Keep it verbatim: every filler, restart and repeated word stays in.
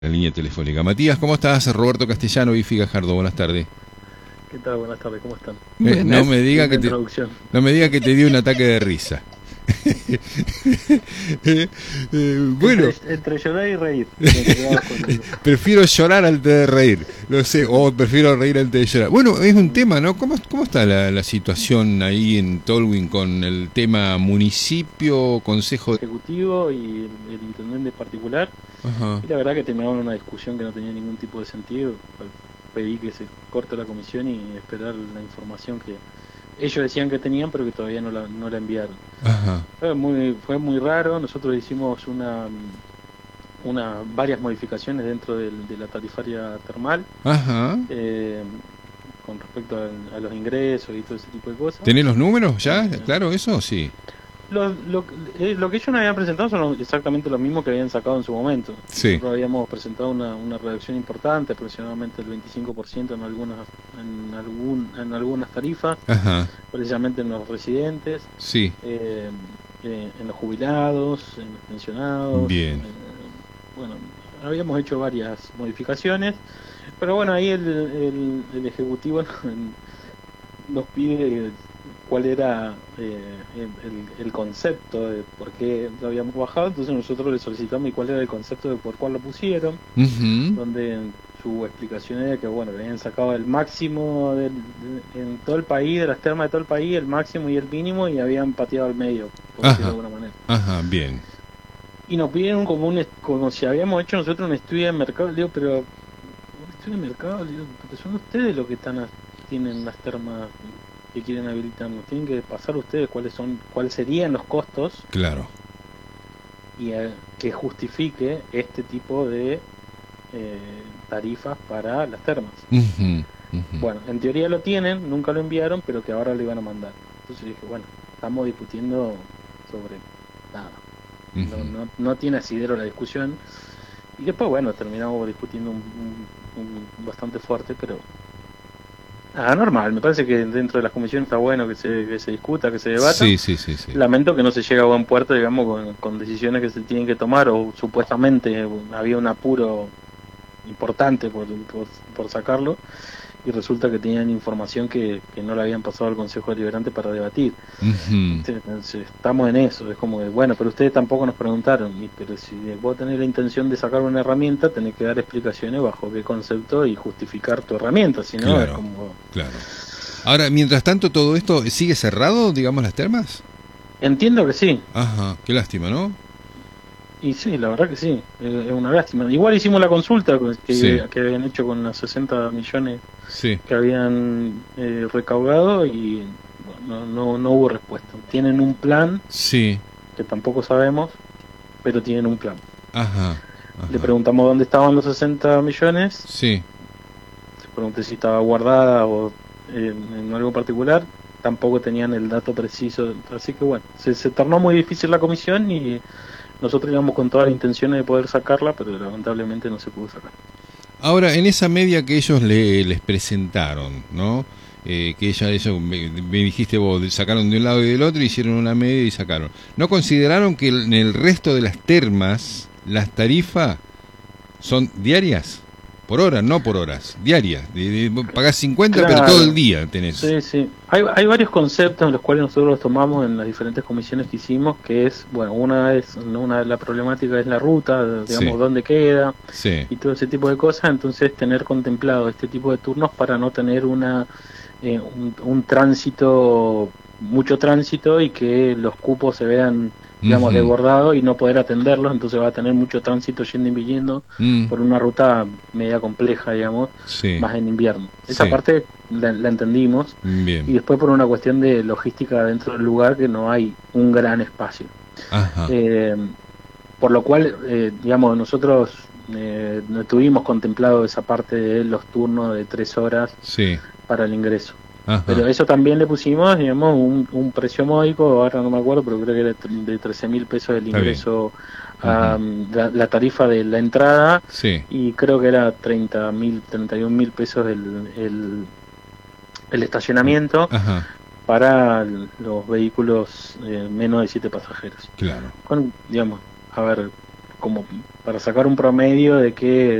La línea telefónica. Matías, ¿cómo estás? Roberto Castellano, Bifi Gajardo, buenas tardes. ¿Qué tal? Buenas tardes, ¿cómo están? Eh, no me diga que te, no me diga que te dio un ataque de risa. eh, eh, bueno, entre, entre llorar y reír. Prefiero llorar antes de reír, no sé, o prefiero reír antes de llorar. Bueno, es un tema, ¿no? ¿Cómo, cómo está la, la situación ahí en Tolwyn con el tema municipio, consejo ejecutivo y el, el intendente particular? Ajá. Y la verdad que terminaron una discusión que no tenía ningún tipo de sentido. Pedí que se corte la comisión y esperar la información que ellos decían que tenían, pero que todavía no la, no la enviaron. Ajá. Fue muy, fue muy raro. Nosotros hicimos una, una varias modificaciones dentro del, de la tarifaria termal. Ajá. Eh, con respecto a, a los ingresos y todo ese tipo de cosas. ¿Tenés los números ya? Eh, claro, eso sí. Lo, lo, eh, lo que ellos nos habían presentado son exactamente lo mismo que habían sacado en su momento. Sí. Nosotros habíamos presentado una, una reducción importante, aproximadamente el veinticinco por ciento en algunas en algún en algunas tarifas, ajá, precisamente en los residentes, sí, eh, eh, en los jubilados, en los pensionados. Bien. Eh, bueno, habíamos hecho varias modificaciones, pero bueno, ahí el, el, el Ejecutivo nos pide cuál era eh, el, el concepto de por qué lo habíamos bajado. Entonces nosotros le solicitamos y cuál era el concepto de por cuál lo pusieron, uh-huh, donde su explicación era que bueno, habían sacado el máximo del, de, en todo el país, de las termas de todo el país, el máximo y el mínimo, y habían pateado al medio, por decirlo de alguna manera. Ajá, bien. Y nos pidieron como un, como si habíamos hecho nosotros un estudio de mercado. Le digo, pero un estudio de mercado, le digo, porque son ustedes los que están a, tienen las termas que quieren habilitarnos, tienen que pasar ustedes cuáles son, cuáles serían los costos, claro, y eh, que justifique este tipo de eh, tarifas para las termas. Uh-huh, uh-huh. Bueno, en teoría lo tienen, nunca lo enviaron, pero que ahora lo iban a mandar. Entonces dije, bueno, estamos discutiendo sobre nada, uh-huh, no, no, no tiene asidero la discusión, y después bueno, terminamos discutiendo un, un, un bastante fuerte, pero Ah, normal, me parece que dentro de las comisiones está bueno que se, que se discuta, que se debata. Sí, sí, sí, sí. Lamento que no se llegue a buen puerto, digamos, con, con decisiones que se tienen que tomar, o supuestamente había un apuro importante por, por, por sacarlo, y resulta que tenían información que, que no le habían pasado al Consejo Deliberante para debatir. Uh-huh. Entonces, estamos en eso, es como que, bueno, pero ustedes tampoco nos preguntaron, y, pero si vos tenés la intención de sacar una herramienta, tenés que dar explicaciones bajo qué concepto y justificar tu herramienta, si no, claro, es como... Claro. Ahora, mientras tanto, ¿todo esto sigue cerrado, digamos, las termas? Entiendo que sí. Ajá, qué lástima, ¿no? Y sí, la verdad que sí, es una lástima. Igual hicimos la consulta que, sí, que habían hecho con los sesenta millones, sí, que habían eh, recaudado, y no, no, no hubo respuesta. Tienen un plan, sí, que tampoco sabemos, pero tienen un plan. Ajá, ajá. Le preguntamos dónde estaban los sesenta millones, sí, le pregunté si estaba guardada o en, en algo particular, tampoco tenían el dato preciso, así que bueno, se, se tornó muy difícil la comisión, y nosotros íbamos con todas las intenciones de poder sacarla, pero lamentablemente no se pudo sacar. Ahora, en esa media que ellos le, les presentaron, ¿no? Eh, que ella, eso, me, me dijiste vos, sacaron de un lado y del otro, hicieron una media y sacaron. ¿No consideraron que en el resto de las termas las tarifas son diarias? Por hora, no por horas, diarias. De, de, pagás cincuenta, claro, pero todo el día tenés. Sí, sí. Hay, hay varios conceptos en los cuales nosotros los tomamos en las diferentes comisiones que hicimos, que es, bueno, una es, una de la problemática es la ruta, digamos, sí, dónde queda, sí, y todo ese tipo de cosas. Entonces, tener contemplado este tipo de turnos para no tener una eh, un, un tránsito, mucho tránsito, y que los cupos se vean, digamos, uh-huh, desbordados y no poder atenderlos. Entonces va a tener mucho tránsito yendo y viniendo uh-huh, por una ruta media compleja, digamos, sí, más en invierno. Esa, sí, parte la, la entendimos. Bien. Y después por una cuestión de logística dentro del lugar, que no hay un gran espacio. Eh, por lo cual, eh, digamos, nosotros eh, no tuvimos contemplado esa parte de los turnos de tres horas, sí, para el ingreso. Ajá. Pero eso también le pusimos, digamos, un, un precio módico, ahora no me acuerdo, pero creo que era de trece mil pesos el ingreso, a uh-huh, la, la tarifa de la entrada, sí, y creo que era treinta mil, treinta y un mil pesos el, el, el estacionamiento. Ajá. Para los vehículos eh, menos de siete pasajeros. Claro. Con, digamos, a ver, como para sacar un promedio de que